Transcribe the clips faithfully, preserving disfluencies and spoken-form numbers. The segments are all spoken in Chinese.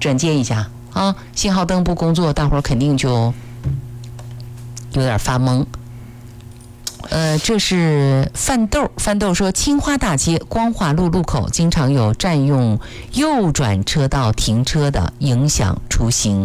转接一下啊，信号灯不工作，大伙儿肯定就有点发懵。呃，这是范豆，范豆说，青花大街光华路路口经常有占用右转车道停车的，影响出行。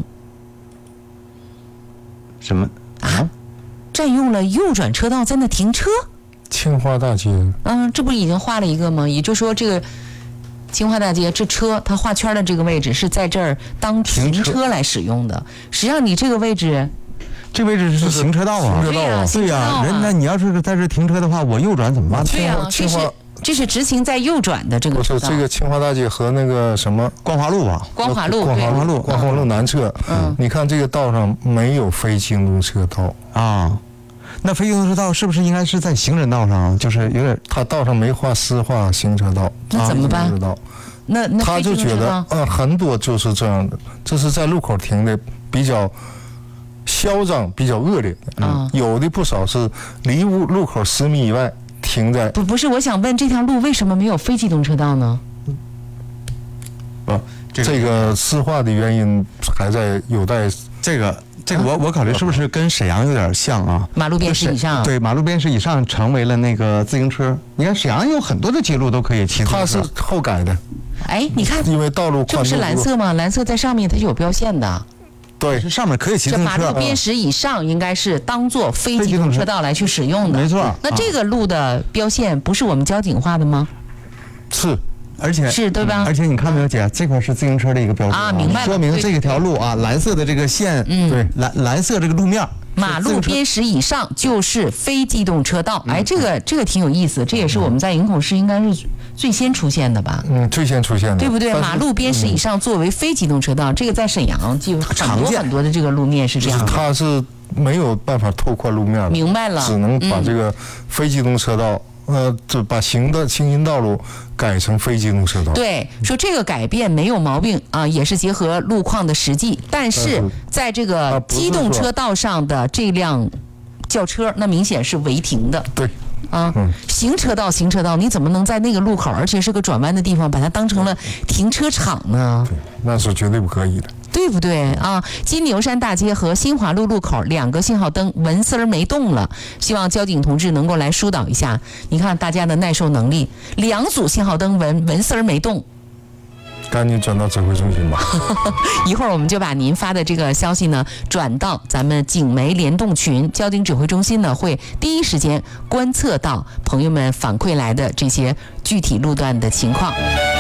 什么啊？占用了右转车道在那停车？ 青花大街， 嗯，这不是已经画了一个吗？也就是说，这个青花大街这车它画圈的这个位置是在这儿当停车来使用的。实际上，你这个位置。 这位置是行车道啊， 行车道啊， 对呀、啊，人那你要是在这停车的话，我右转怎么办？ 对呀、啊，这是这是直行在右转的这个车道。 不是这个青花大街和那个什么光华路吧？ 光华路， 光华路，光华路南侧。嗯，你看这个道上没有非机动车道啊。那非机动车道是不是应该是在行人道上？就是有点， 他道上没画实画行车道， 那怎么办？那那他就觉得，嗯，很多就是这样的，这是在路口停的比较。嚣张比较恶劣的，嗯，有的不少是离路路口十米以外停在。 不不是，我想问这条路为什么没有非机动车道呢？ 不， 这个、这个实话的原因还在有待这个这个我我考虑是不是跟沈阳有点像啊？ 马路边时以上， 对，马路边时以上成为了那个自行车。你看沈阳有很多的街路都可以骑自行车， 它是后改的。 哎，你看， 因为道路这不是蓝色吗？蓝色在上面它就有标线的。 对， 上面可以骑自行车。 这马路边时以上应该是当做非机动车道来去使用的， 没错。 那这个路的标线不是我们交警画的吗？ 是， 而且是对吧？ 而且你看没有，姐，这块是自行车的一个标志啊，明白了， 说明这条路啊，蓝色的这个线， 嗯， 对，蓝蓝色这个路面。 马路边时以上就是非机动车道，哎，这个这个挺有意思，这也是我们在营口市应该是最先出现的吧？ 嗯，最先出现的， 对不对？马路边时以上作为非机动车道，这个在沈阳就很多很多的这个路面是这样的。 它是没有办法拓宽路面的， 明白了， 只能把这个非机动车道。呃，就把行的行人道路改成非机动车道。 对，说这个改变没有毛病啊，也是结合路况的实际。但是在这个机动车道上的这辆轿车，那明显是违停的。 对。 啊，嗯、行车道，行车道，你怎么能在那个路口，而且是个转弯的地方，把它当成了停车场呢？ 对，那是绝对不可以的。 对不对啊？金牛山大街和新华路路口两个信号灯纹丝儿没动了，希望交警同志能够来疏导一下。你看大家的耐受能力，两组信号灯纹纹丝儿没动。 赶紧转到指挥中心吧。 一会儿我们就把您发的这个消息呢转到咱们警媒联动群，交警指挥中心呢会第一时间观测到朋友们反馈来的这些具体路段的情况。